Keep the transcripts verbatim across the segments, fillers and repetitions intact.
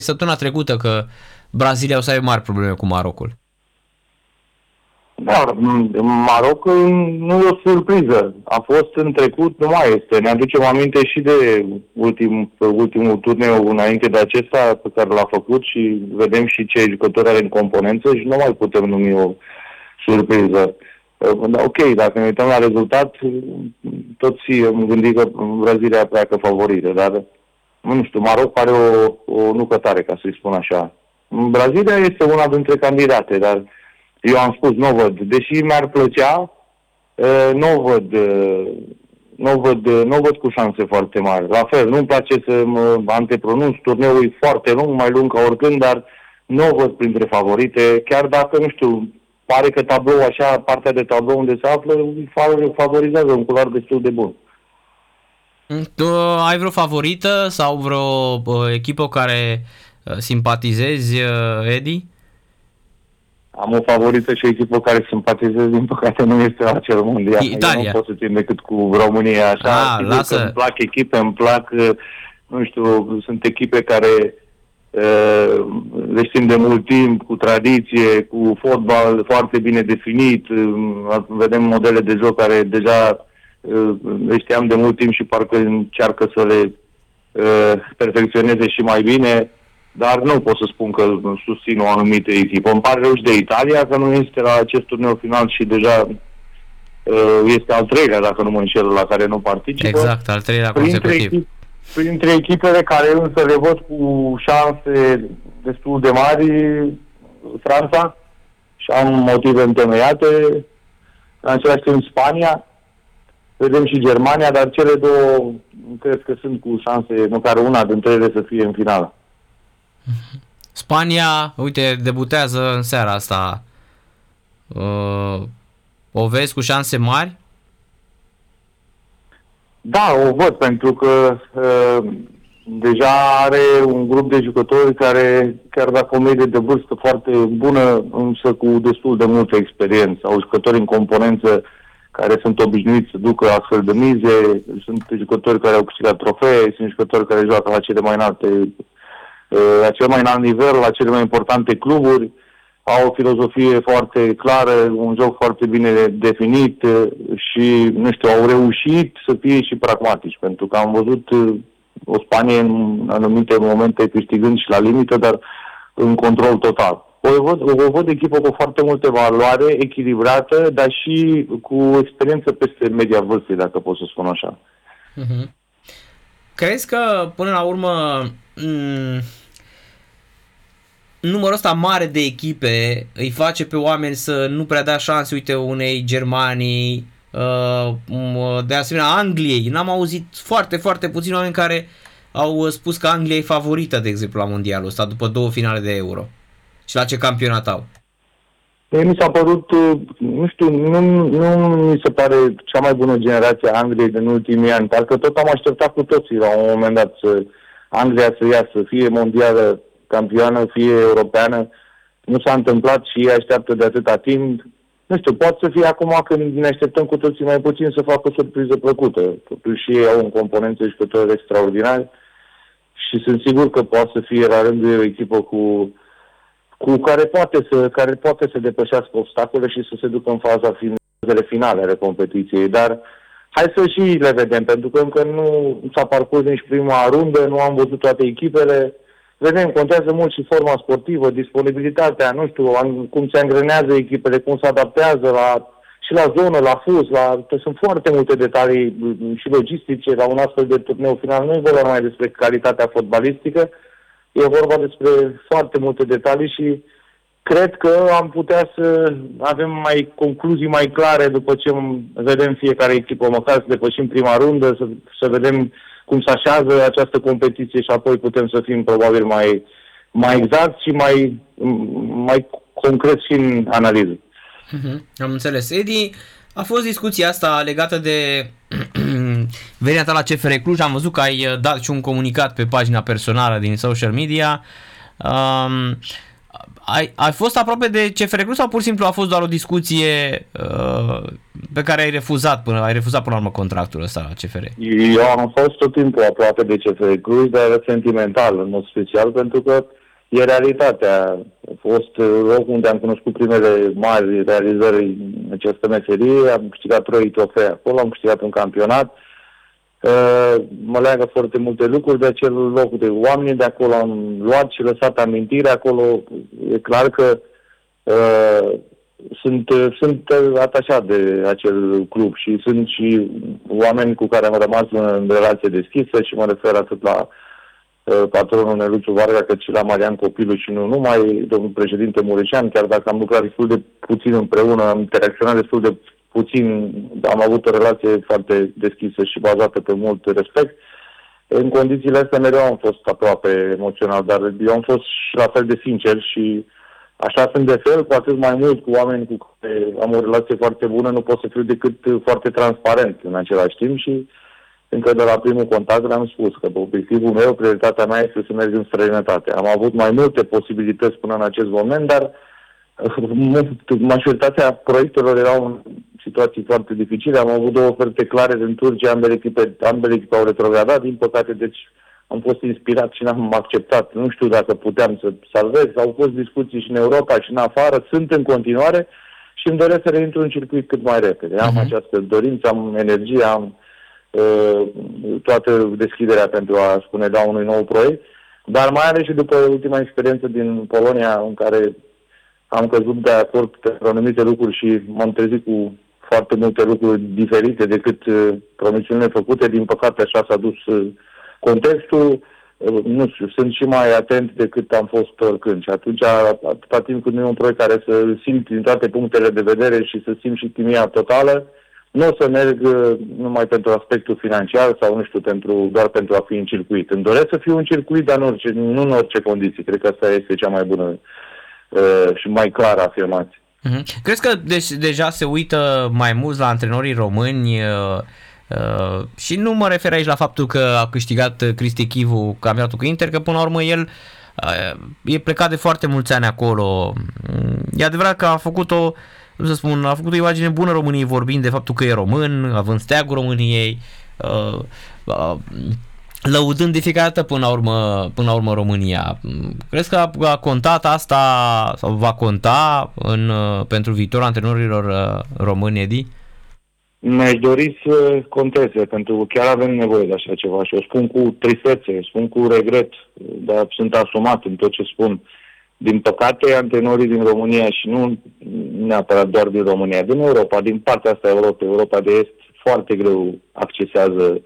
săptămâna trecută că Brazilia o să aibă mari probleme cu Marocul. Da, Marocul nu e o surpriză. A fost în trecut, nu mai este. Ne aducem aminte și de ultim, ultimul turneu înainte de acesta pe care l-a făcut și vedem și ce jucători are în componență și nu mai putem numi o surpriză. Ok, dacă ne uităm la rezultat, toți am gândit că Brazilia pleacă favorită, dar nu știu, Maroc are o, o nucătare, ca să-i spun așa. Brazilia este una dintre candidate, dar eu am spus, nu văd. Deși mi-ar plăcea, nu văd, nu văd, nu văd cu șanse foarte mari. La fel, nu-mi place să mă antepronunț, turneul e foarte lung, mai lung ca oricând, dar nu văd printre favorite, chiar dacă, nu știu, pare că tablou, așa, partea de tablou unde se află, favorizează un culoar destul de bun. Tu ai vreo favorită sau vreo uh, echipă care uh, simpatizezi, uh, Edi? Am o favorită și o echipă care simpatizez, din păcate nu este la acel mondial. Italia. Eu nu pot să țin decât cu România, așa. Ah, lasă. Îmi plac echipe, îmi plac, nu știu, sunt echipe care uh, le știm de mult timp, cu tradiție, cu fotbal foarte bine definit. Uh, vedem modele de joc care deja uh, le știam de mult timp și parcă încearcă să le uh, perfecționeze și mai bine. Dar nu pot să spun că susțin o anumită echipă. Îmi pare rău și de Italia că nu este la acest turneu final și deja uh, este al treilea, dacă nu mă înșel, la care nu participă. Exact, al treilea printre consecutiv. Echip, printre echipele care însă le văd cu șanse destul de mari, Franța, și am motive întemeiate, în același timp Spania, vedem și Germania, dar cele două cred că sunt cu șanse, măcar una dintre ele să fie în finală. Spania, uite, debutează în seara asta. Uh, o vezi cu șanse mari? Da, o văd, pentru că uh, deja are un grup de jucători care, chiar dacă o medie de vârstă foarte bună, însă cu destul de multă experiență. Au jucători în componență care sunt obișnuiți să ducă astfel de mize, sunt jucători care au câștigat trofee, sunt jucători care joacă la cele mai înalte la cel mai înalt nivel, la cele mai importante cluburi, au o filozofie foarte clară, un joc foarte bine definit și, nu știu, au reușit să fie și pragmatici, pentru că am văzut o Spanie în anumite momente câștigând și la limită, dar în control total. O văd, o văd echipă cu foarte multă valoare, echilibrată, dar și cu experiență peste media vârstei, dacă pot să spun așa. Uh-huh. Crezi că, până la urmă, m- numărul ăsta mare de echipe îi face pe oameni să nu prea dea șanse, uite, unei Germanii, de asemenea Angliei? N-am auzit foarte, foarte puțini oameni care au spus că Anglia e favorită, de exemplu, la mondialul ăsta, după două finale de Euro. Și la ce campionat au? Mi s-a părut, nu știu, nu, nu mi se pare cea mai bună generație a Angliei din ultimii ani, parcă tot am așteptat cu toții la un moment dat să Anglia să iasă, fie mondială campioană, fie europeană. Nu s-a întâmplat și ei așteaptă de atâta timp. Nu știu, poate să fie acum când ne așteptăm cu toții mai puțin să facă o surpriză plăcută. Totuși ei au un componență jucători extraordinari și sunt sigur că poate să fie la rândul o echipă cu, cu care, poate să, care poate să depășească obstacole și să se ducă în faza fazele finale ale competiției. Dar hai să și le vedem, pentru că încă nu s-a parcurs nici prima rundă, nu am văzut toate echipele. Vedem, contează mult și forma sportivă, disponibilitatea, nu știu, cum se angrenează echipele, cum se adaptează la, și la zonă, la fuz, la, sunt foarte multe detalii și logistice la un astfel de turneu final. Nu e vorba numai despre calitatea fotbalistică, e vorba despre foarte multe detalii și cred că am putea să avem mai concluzii mai clare după ce vedem fiecare echipă, măcar să depășim prima rundă, să, să vedem cum se așează această competiție și apoi putem să fim probabil mai, mai exact și mai, mai concret și în analiză. Uh-huh. Am înțeles. Edi, a fost discuția asta legată de venirea ta la C F R Cluj. Am văzut că ai dat și un comunicat pe pagina personală din social media. Um, ai, ai fost aproape de C F R Cluj sau pur și simplu a fost doar o discuție uh, pe care ai refuzat până ai refuzat până la urmă contractul ăsta la C F R? Eu am fost tot timpul aproape de C F R Cluj, dar sentimental în mod special, pentru că e realitatea. A fost locul unde am cunoscut primele mari realizări în această meserie, am câștigat trei trofee acolo, am câștigat un campionat. Uh, mă leagă foarte multe lucruri de acel loc, de oameni de acolo, am luat și lăsat amintire acolo. E clar că uh, sunt, sunt atașat de acel club și sunt și oameni cu care am rămas în relație deschisă și mă refer atât la uh, patronul Neluciu Varga cât și la Marian Copilu și nu numai, domnul președinte Mureșan, chiar dacă am lucrat destul de puțin împreună, am interacționat destul de puțin, am avut o relație foarte deschisă și bazată pe mult respect. În condițiile astea mereu am fost aproape emoțional, dar eu am fost și la fel de sincer și așa sunt de fel, cu atât mai mult cu oameni cu care am o relație foarte bună, nu pot să fiu decât foarte transparent în același timp și încă de la primul contact le-am spus că obiectivul meu, prioritatea mea este să merg în străinătate. Am avut mai multe posibilități până în acest moment, dar majoritatea proiectelor erau în situații foarte dificile. Am avut două oferte clare din Turcia, ambele echipe, ambele echipe au retrogradat, din păcate, deci am fost inspirat și n-am acceptat. Nu știu dacă puteam să salvez. Au fost discuții și în Europa și în afară, sunt în continuare și îmi doresc să reintru în circuit cât mai repede. Am uh-huh. această dorință, am energie, am uh, toată deschiderea pentru a spune da unui nou proiect, dar mai ales și după ultima experiență din Polonia, în care am căzut de acord pe anumite lucruri și m-am trezit cu foarte multe lucruri diferite decât uh, promisiunile făcute. Din păcate așa s-a dus uh, contextul. Uh, nu știu, sunt și mai atent decât am fost oricând. Și atunci, atâta timp când nu e un proiect care să simt din toate punctele de vedere și să simt și chimia totală, nu o să merg uh, numai pentru aspectul financiar sau, nu știu, pentru, doar pentru a fi în circuit. Îmi doresc să fiu în circuit, dar în orice, nu în orice condiții. Cred că asta este cea mai bună Uh, și mai clară afirmație. Uh-huh. Crezi că de- deja se uită mai mult la antrenorii români uh, uh, și nu mă refer aici la faptul că a câștigat Cristi Chivu campionatul cu Inter, că până la urmă el uh, e plecat de foarte mulți ani acolo. E adevărat că a făcut o, cum să spun, a făcut o imagine bună României vorbind de faptul că e român, având steagul României, uh, uh, lăudând de fiecare dată până la urmă, până la urmă România. Crezi că a, a contat asta sau va conta în, pentru viitorul antrenorilor români, Edi? Mi-aș dori să conteze, pentru că chiar avem nevoie de așa ceva și o spun cu tristețe, o spun cu regret, dar sunt asumat în tot ce spun. Din păcate, antrenorii din România și nu neapărat doar din România, din Europa, din partea asta Europei, Europa de Est, foarte greu accesează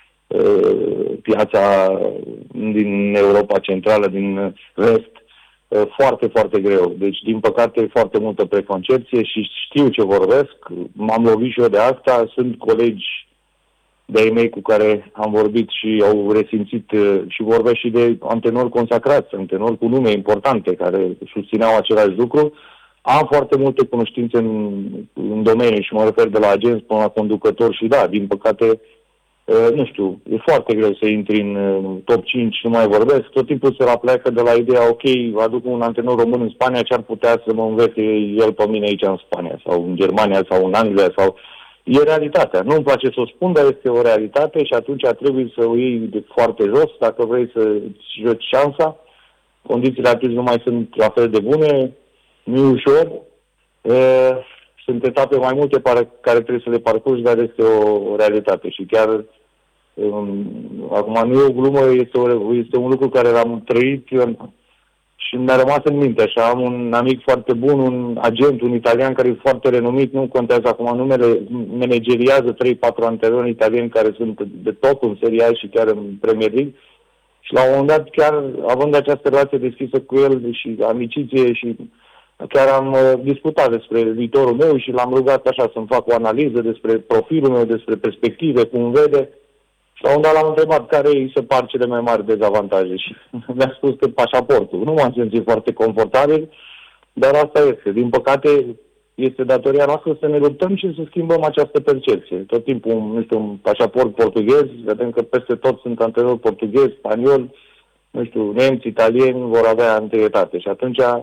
piața din Europa Centrală, din Vest, foarte, foarte greu. Deci, din păcate, foarte multă preconcepție și știu ce vorbesc. M-am lovit și eu de asta. Sunt colegi de-ai mei cu care am vorbit și au resimțit și vorbesc și de antrenori consacrați, antrenori cu nume importante care susțineau același lucru. Am foarte multe cunoștințe în, în domeniu și mă refer de la agenți până la conducători și da, din păcate, Uh, nu știu, e foarte greu să intri în uh, top cinci, nu mai vorbesc. Tot timpul se la pleacă de la ideea, ok, aduc un antrenor român în Spania, ce ar putea să mă învețe el pe mine aici în Spania, sau în Germania, sau în Anglia, sau... E realitatea. Nu-mi place să o spun, dar este o realitate și atunci trebuie să o iei de foarte jos, dacă vrei să-ți joci șansa. Condițiile atunci nu mai sunt la fel de bune, nu e ușor. Uh, Sunt etape mai multe care trebuie să le parcurgi, dar este o realitate. Și chiar, um, acum nu e o glumă, este, o, este un lucru care l-am trăit și mi-a rămas în minte. Așa, am un amic foarte bun, un agent, un italian care e foarte renumit, nu contează acum numele, manageriază trei patru antrenori italieni care sunt de top în Serie A și chiar în Premier League. Și la un moment dat, chiar având această relație deschisă cu el și amiciție și chiar am uh, discutat despre viitorul meu și l-am rugat așa să-mi fac o analiză despre profilul meu, despre perspective, cum vede. Și la un dat l-am întrebat care îi se par cele mai mari dezavantaje și mi-a spus că pașaportul. Nu m-am simțit foarte confortabil, dar asta este. Din păcate, este datoria noastră să ne luptăm și să schimbăm această percepție. Tot timpul, nu știu, un pașaport portughez, vedem că peste tot sunt antrenori portughezi, spanioli, nu știu, nemți, italieni vor avea întâietate și atunci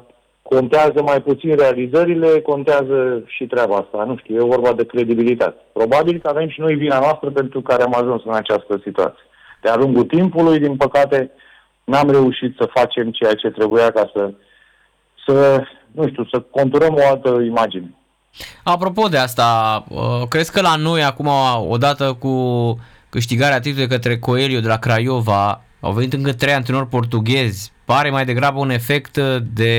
contează mai puțin realizările, contează și treaba asta. Nu știu, e vorba de credibilitate. Probabil că avem și noi vina noastră pentru care am ajuns în această situație. De-a lungul timpului, din păcate, n-am reușit să facem ceea ce trebuia ca să, să nu știu, să conturăm o altă imagine. Apropo de asta, crezi că la noi acum, odată cu câștigarea titlului către Coelho de la Craiova, au venit încă trei antrenori portughezi? Pare mai degrabă un efect de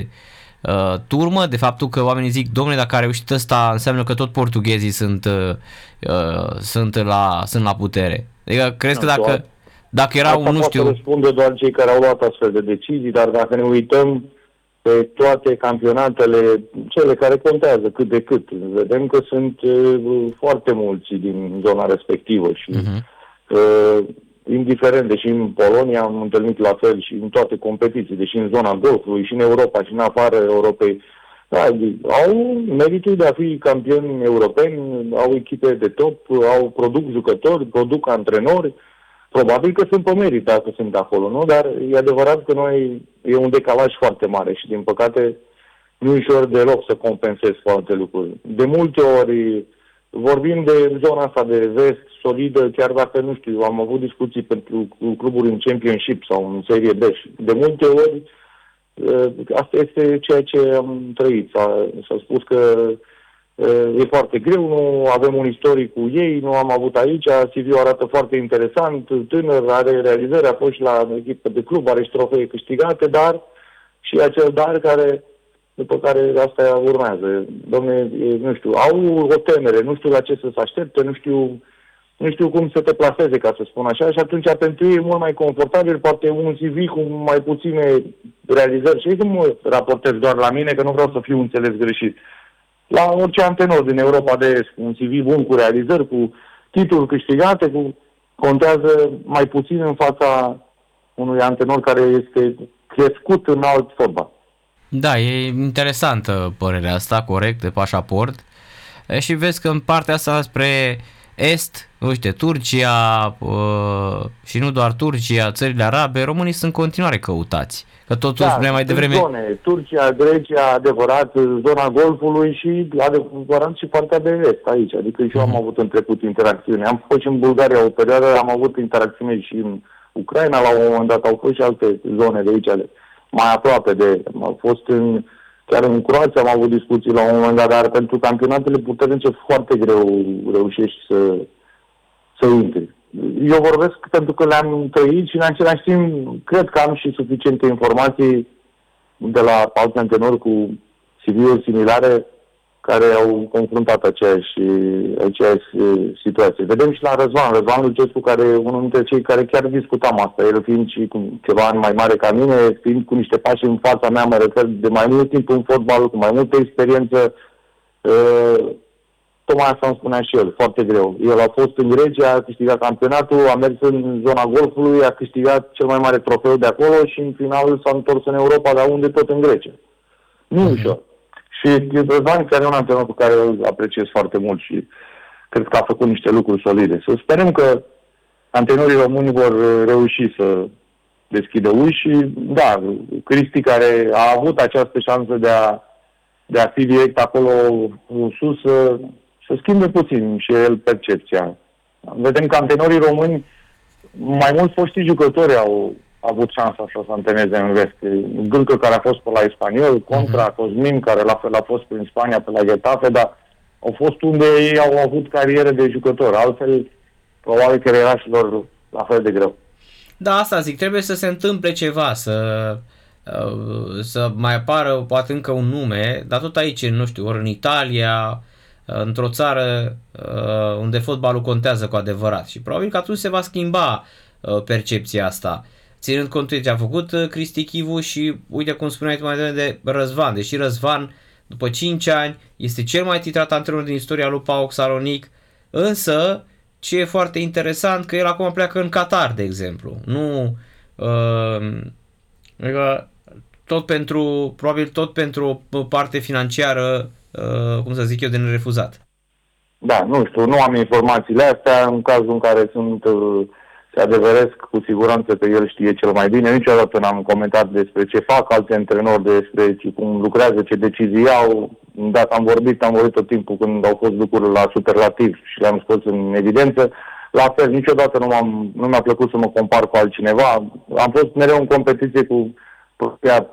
uh, turmă, de faptul că oamenii zic, domnule, dacă a reușit ăsta, înseamnă că tot portughezii sunt, uh, sunt, la, sunt la putere. Adică crezi că dacă, dacă era un, nu știu... Asta răspunde doar cei care au luat astfel de decizii, dar dacă ne uităm pe toate campionatele, cele care contează cât de cât, vedem că sunt uh, foarte mulți din zona respectivă și uh-huh. uh, indiferent, deși în Polonia am întâlnit la fel și în toate competiții, deși în zona golfului și în Europa și în afară Europei, da, au meritul de a fi campioni europeni, au echipe de top, au produc jucători, produc antrenori. Probabil că sunt pe merit dacă sunt acolo, nu? Dar e adevărat că noi e un decalaj foarte mare și, din păcate, nu e ușor deloc să compensezi foarte lucruri. De multe ori vorbim de zona asta de vest, solidă, chiar dacă, nu știu, am avut discuții pentru cluburi în Championship sau în Serie B. De multe ori, asta este ceea ce am trăit. S-a, s-a spus că e foarte greu, nu avem un istoric cu ei, nu am avut aici, C V-ul arată foarte interesant, tânăr, are realizări, a fost și la echipă de club, are și trofee câștigate, dar și acel dar care, după care asta urmează. Dom'le, nu știu, au o temere, nu știu la ce să se aștepte, nu știu, nu știu cum să te plaseze, ca să spun așa, și atunci pentru ei e mult mai confortabil, poate un C V cu mai puține realizări. Și nu mă raportez doar la mine, că nu vreau să fiu înțeles greșit. La orice antrenor din Europa de Est, un C V bun cu realizări, cu titluri câștigate, cu, contează mai puțin în fața unui antrenor care este crescut în alt fotbal. Da, e interesantă părerea asta, corect, de pașaport. E, și vezi că în partea asta spre Est, uite, Turcia uh, și nu doar Turcia, țările arabe, românii sunt în continuare căutați. Că totul spunea mai devreme... Zone, Turcia, Grecia, adevărat, zona Golfului și adevărat și partea de Est aici. Adică și eu am avut în trecut interacțiune. Am fost și în Bulgaria o perioadă, am avut interacțiune și în Ucraina la un moment dat, au fost și alte zone de aici, mai aproape de... Am fost în... Chiar în Croația am avut discuții la un moment dat, dar pentru campionatele puternice foarte greu reușești să, să intri. Eu vorbesc pentru că le-am trăit și în același timp cred că am și suficiente informații de la alți antrenori cu C V-uri similare care au confruntat aceeași, aceeași situație. Vedem și la Răzvan, Răzvan Lucescu, care e unul dintre cei care chiar discutam asta, el fiind și cu ceva ani mai mare ca mine, fiind cu niște pași în fața mea, mă refer de mai mult timp în fotbal, cu mai multă experiență, uh, tocmai asta îmi spunea și el, foarte greu. El a fost în Grecia, a câștigat campionatul, a mers în zona Golfului, a câștigat cel mai mare trofeu de acolo și în final s-a întors în Europa, dar unde tot în Grecia. Nu ușor. Și Răzvan chiar e un antrenor pe care îl apreciez foarte mult și cred că a făcut niște lucruri solide. Să sperăm că antrenorii români vor reuși să deschidă uși și, da, Cristi, care a avut această șansă de a, de a fi direct acolo sus, să, să schimbe puțin și el percepția. Vedem că antrenorii români, mai mulți foștii jucători au a avut șansa să se antreneze în vest. Gâlcă, care a fost pe la Espanyol, Contra, uh-huh. Cosmin, care la fel a fost prin Spania pe la Getafe, dar au fost unde ei au avut carieră de jucător. Altfel, probabil că era și lor la fel de greu. Da, asta zic, trebuie să se întâmple ceva, să, să mai apară poate încă un nume, dar tot aici, nu știu, ori în Italia, într-o țară unde fotbalul contează cu adevărat. Și probabil că atunci se va schimba percepția asta. Ținând cont de ce a făcut Cristi Chivu și uite cum spuneai mai devreme de Răzvan. Deși Răzvan, după cinci ani, este cel mai titrat antrenor din istoria lui PAOK Salonic, însă ce e foarte interesant că el acum pleacă în Qatar, de exemplu. Nu, uh, adică tot pentru, probabil tot pentru o parte financiară, uh, cum să zic eu, de nerefuzat. Da, nu știu, nu am informațiile astea în cazul în care sunt... Uh... se adeveresc, cu siguranță că el știe cel mai bine. Niciodată n-am comentat despre ce fac alți antrenori, despre cum lucrează, ce decizii iau. Dacă am vorbit, am vorbit tot timpul când au fost lucruri la superlativ și le-am scos în evidență. La fel, niciodată nu, m-am, nu mi-a plăcut să mă compar cu altcineva. Am fost mereu în competiție cu propria